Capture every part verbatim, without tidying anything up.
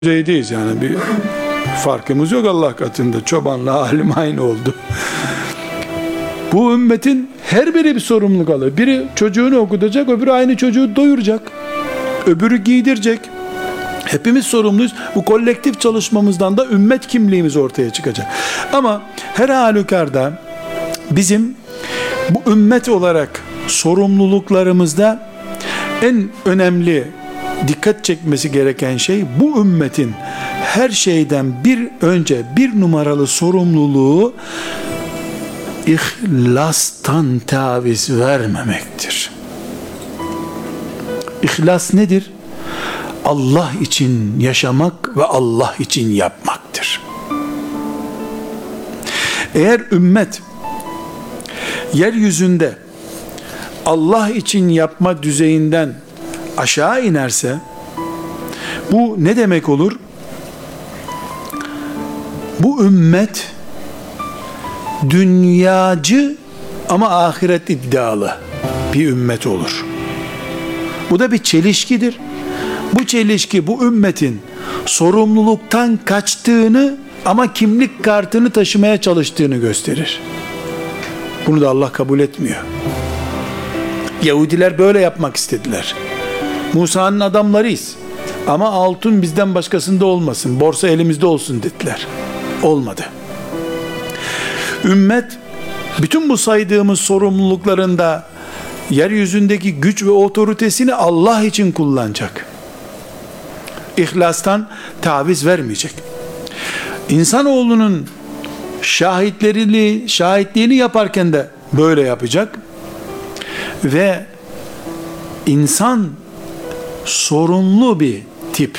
düzeydeyiz yani, bir farkımız yok Allah katında. Çobanla alim aynı oldu. Bu ümmetin her biri bir sorumluluk alır. Biri çocuğunu okutacak, öbürü aynı çocuğu doyuracak, öbürü giydirecek. Hepimiz sorumluyuz. Bu kolektif çalışmamızdan da ümmet kimliğimiz ortaya çıkacak. Ama her halükarda bizim bu ümmet olarak sorumluluklarımızda en önemli dikkat çekmesi gereken şey, bu ümmetin her şeyden bir önce bir numaralı sorumluluğu İhlastan taviz vermemektir. İhlas nedir? Allah için yaşamak ve Allah için yapmaktır. Eğer ümmet yeryüzünde Allah için yapma düzeyinden aşağı inerse, bu ne demek olur? Bu ümmet dünyacı ama ahiret iddialı bir ümmet olur. Bu da bir çelişkidir. Bu çelişki bu ümmetin sorumluluktan kaçtığını ama kimlik kartını taşımaya çalıştığını gösterir. Bunu da Allah kabul etmiyor. Yahudiler böyle yapmak istediler. Musa'nın adamlarıyız ama altın bizden başkasında olmasın, borsa elimizde olsun dediler. Olmadı. Ümmet bütün bu saydığımız sorumluluklarında yeryüzündeki güç ve otoritesini Allah için kullanacak. İhlastan taviz vermeyecek. İnsanoğlunun şahitlerini, şahitliğini yaparken de böyle yapacak. Ve insan sorunlu bir tip,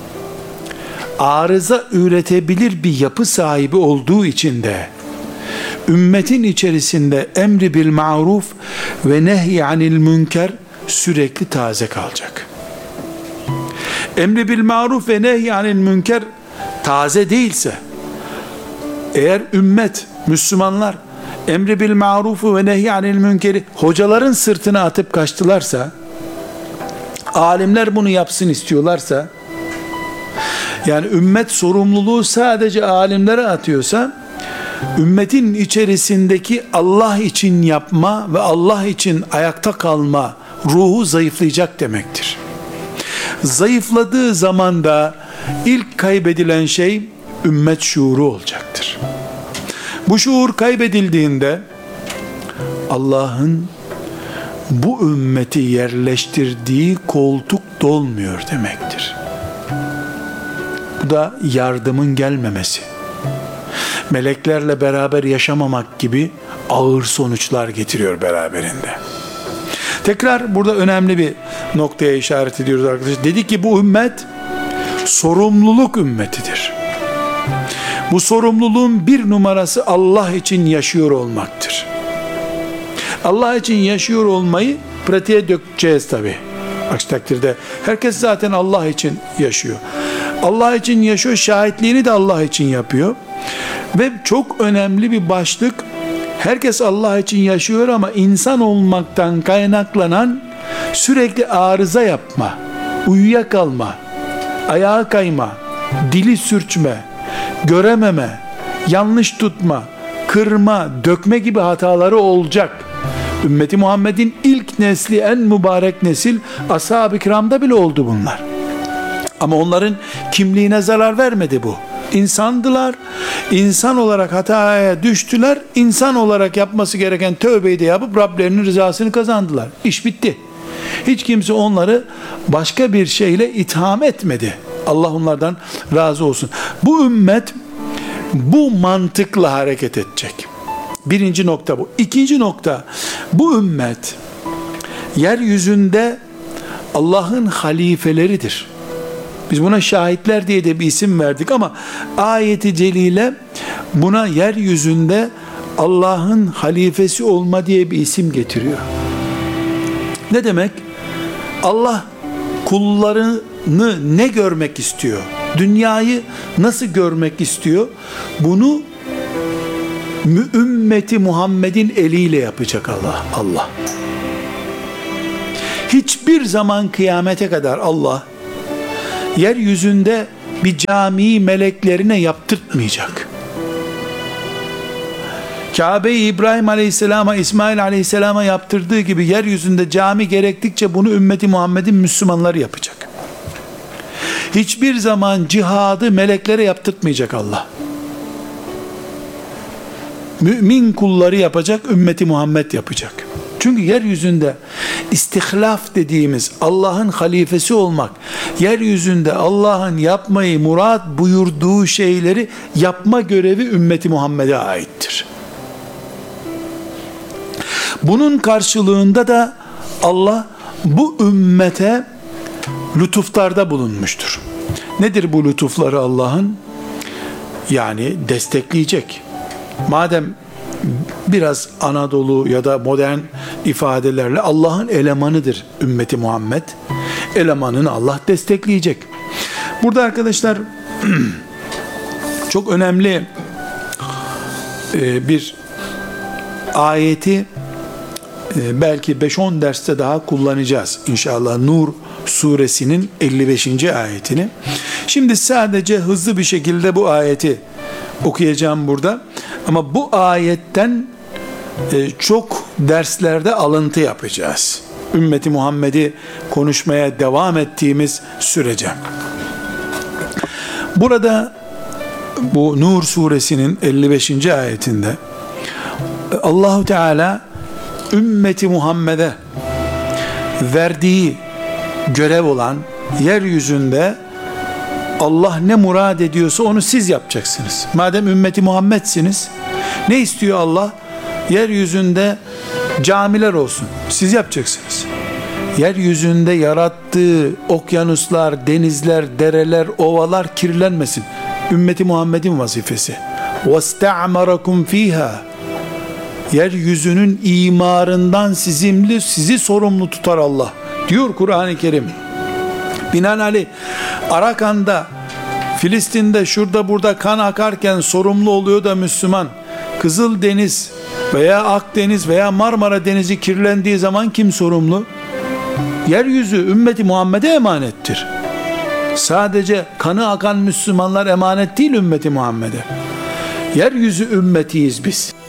arıza üretebilir bir yapı sahibi olduğu için de ümmetin içerisinde emri bil ma'ruf ve nehy anil münker sürekli taze kalacak. Emri bil ma'ruf ve nehy anil münker taze değilse, eğer ümmet, Müslümanlar emri bil ma'rufu ve nehy anil münkeri hocaların sırtına atıp kaçtılarsa, alimler bunu yapsın istiyorlarsa, yani ümmet sorumluluğu sadece alimlere atıyorsa, ümmetin içerisindeki Allah için yapma ve Allah için ayakta kalma ruhu zayıflayacak demektir. Zayıfladığı zaman da ilk kaybedilen şey ümmet şuuru olacaktır. Bu şuur kaybedildiğinde Allah'ın bu ümmeti yerleştirdiği koltuk dolmuyor demektir. Bu da yardımın gelmemesi, meleklerle beraber yaşamamak gibi ağır sonuçlar getiriyor beraberinde. Tekrar burada önemli bir noktaya işaret ediyoruz arkadaşlar. Dedi ki bu ümmet sorumluluk ümmetidir. Bu sorumluluğun bir numarası Allah için yaşıyor olmaktır. Allah için yaşıyor olmayı pratiğe dökeceğiz tabi. Aksi takdirde herkes zaten Allah için yaşıyor. Allah için yaşıyor, şahitliğini de Allah için yapıyor. Ve çok önemli bir başlık, herkes Allah için yaşıyor ama insan olmaktan kaynaklanan sürekli arıza yapma, uyuyakalma, ayağa kayma, dili sürçme, görememe, yanlış tutma, kırma, dökme gibi hataları olacak. Ümmeti Muhammed'in ilk nesli, en mübarek nesil ashab-ı kiramda bile oldu bunlar. Ama onların kimliğine zarar vermedi bu. İnsandılar. İnsan olarak hataya düştüler. İnsan olarak yapması gereken tövbeyi de yapıp Rablerinin rızasını kazandılar. İş bitti. Hiç kimse onları başka bir şeyle itham etmedi. Allah onlardan razı olsun. Bu ümmet bu mantıkla hareket edecek. Birinci nokta bu. İkinci nokta, bu ümmet yeryüzünde Allah'ın halifeleridir. Biz buna şahitler diye de bir isim verdik ama ayeti celile buna yeryüzünde Allah'ın halifesi olma diye bir isim getiriyor. Ne demek? Allah kullarını ne görmek istiyor? Dünyayı nasıl görmek istiyor? Bunu ümmeti Muhammed'in eliyle yapacak Allah. Allah. Hiçbir zaman kıyamete kadar Allah yeryüzünde bir camiyi meleklerine yaptırtmayacak. Kabe'yi İbrahim Aleyhisselam'a, İsmail Aleyhisselam'a yaptırdığı gibi yeryüzünde cami gerektikçe bunu ümmeti Muhammed'in Müslümanları yapacak. Hiçbir zaman cihadı meleklere yaptırtmayacak Allah. Mümin kulları yapacak, ümmeti Muhammed yapacak. Çünkü yeryüzünde istihlaf dediğimiz Allah'ın halifesi olmak, yeryüzünde Allah'ın yapmayı murat buyurduğu şeyleri yapma görevi ümmeti Muhammed'e aittir. Bunun karşılığında da Allah bu ümmete lütuflarda bulunmuştur. Nedir bu lütufları Allah'ın? Yani destekleyecek. Madem biraz Anadolu ya da modern ifadelerle Allah'ın elemanıdır ümmeti Muhammed, elemanını Allah destekleyecek. Burada arkadaşlar çok önemli bir ayeti belki beş on derste daha kullanacağız inşallah. Nur suresinin elli beşinci ayetini. Şimdi sadece hızlı bir şekilde bu ayeti okuyacağım burada. Ama bu ayetten çok derslerde alıntı yapacağız. Ümmeti Muhammed'i konuşmaya devam ettiğimiz sürece. Burada bu Nur suresinin elli beşinci ayetinde Allahu Teala ümmeti Muhammed'e verdiği görev olan yeryüzünde Allah ne murad ediyorsa onu siz yapacaksınız. Madem ümmeti Muhammed'siniz, ne istiyor Allah? Yeryüzünde camiler olsun. Siz yapacaksınız. Yeryüzünde yarattığı okyanuslar, denizler, dereler, ovalar kirlenmesin. Ümmeti Muhammed'in vazifesi. وَاسْتَعْمَرَكُمْ ف۪يهَا Yeryüzünün imarından sizi, sizi sorumlu tutar Allah diyor Kur'an-ı Kerim. Binaenaleyh Arakan'da, Filistin'de, şurada burada kan akarken sorumlu oluyor da Müslüman, Kızıldeniz veya Akdeniz veya Marmara Denizi kirlendiği zaman kim sorumlu? Yeryüzü ümmeti Muhammed'e emanettir. Sadece kanı akan Müslümanlar emanet değil ümmeti Muhammed'e. Yeryüzü ümmetiyiz biz.